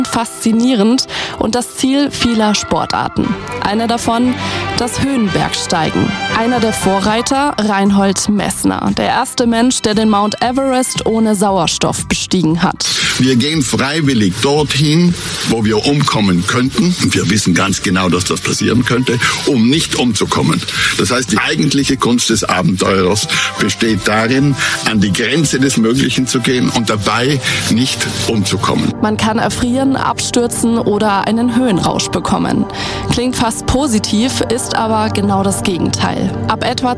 Faszinierend und das Ziel vieler Sportarten. Einer davon, das Höhenbergsteigen. Einer der Vorreiter, Reinhold Messner. Der erste Mensch, der den Mount Everest ohne Sauerstoff bestiegen hat. Wir gehen freiwillig dorthin, wo wir umkommen könnten. Und wir wissen ganz genau, dass das passieren könnte, um nicht umzukommen. Das heißt, die eigentliche Kunst des Abenteurers besteht darin, an die Grenze des Möglichen zu gehen und dabei nicht umzukommen. Man kann erfrieren, abstürzen oder einen Höhenrausch bekommen. Klingt fast positiv, ist aber genau das Gegenteil. Ab etwa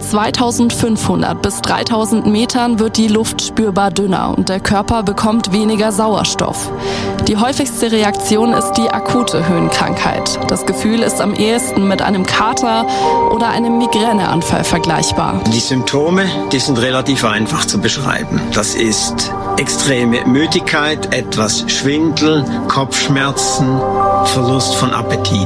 2500 bis 3000 Metern wird die Luft spürbar dünner und der Körper bekommt weniger Sauerstoff. Die häufigste Reaktion ist die akute Höhenkrankheit. Das Gefühl ist am ehesten mit einem Kater oder einem Migräneanfall vergleichbar. Die Symptome, die sind relativ einfach zu beschreiben. Das ist extreme Müdigkeit, etwas Schwindel, Kopfschmerzen, Verlust von Appetit.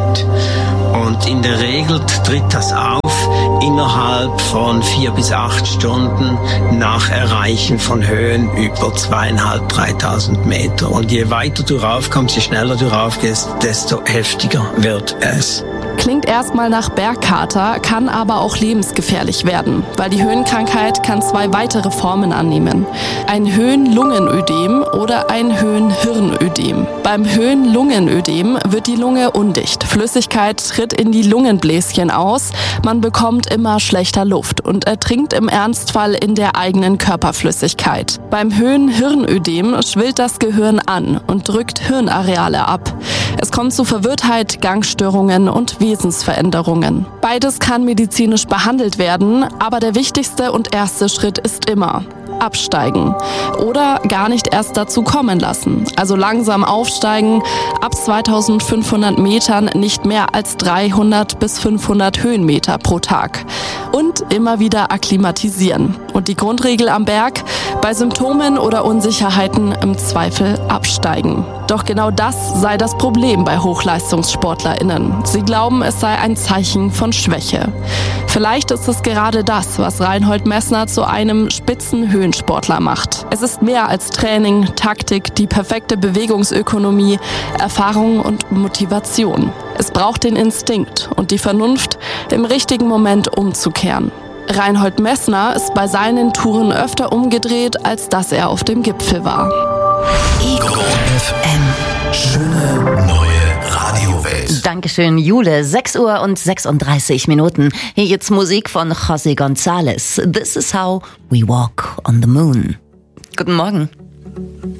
Und in der Regel tritt das auf innerhalb von 4 bis 8 Stunden nach Erreichen von Höhen über 2.500, 3.000 Meter. Und je weiter du raufkommst, je schneller du raufgehst, desto heftiger wird es. Klingt erstmal nach Bergkater, kann aber auch lebensgefährlich werden, weil die Höhenkrankheit kann 2 weitere Formen annehmen. Ein Höhenlungenödem oder ein Höhenhirnödem. Beim Höhenlungenödem wird die Lunge undicht. Flüssigkeit tritt in die Lungenbläschen aus, man bekommt immer schlechter Luft und ertrinkt im Ernstfall in der eigenen Körperflüssigkeit. Beim Höhenhirnödem schwillt das Gehirn an und drückt Hirnareale ab. Es kommt zu Verwirrtheit, Gangstörungen und Wesensveränderungen. Beides kann medizinisch behandelt werden, aber der wichtigste und erste Schritt ist immer: absteigen oder gar nicht erst dazu kommen lassen. Also langsam aufsteigen, ab 2500 Metern nicht mehr als 300 bis 500 Höhenmeter pro Tag. Und immer wieder akklimatisieren. Und die Grundregel am Berg: bei Symptomen oder Unsicherheiten im Zweifel absteigen. Doch genau das sei das Problem bei HochleistungssportlerInnen. Sie glauben, es sei ein Zeichen von Schwäche. Vielleicht ist es gerade das, was Reinhold Messner zu einem Spitzenhöhensportler macht. Es ist mehr als Training, Taktik, die perfekte Bewegungsökonomie, Erfahrung und Motivation. Es braucht den Instinkt und die Vernunft, im richtigen Moment umzukehren. Reinhold Messner ist bei seinen Touren öfter umgedreht, als dass er auf dem Gipfel war. Ego FM. Schöne neue Radiowelt. Dankeschön, Jule. 6:36 Uhr. Hier jetzt Musik von José González. This is how we walk on the moon. Guten Morgen.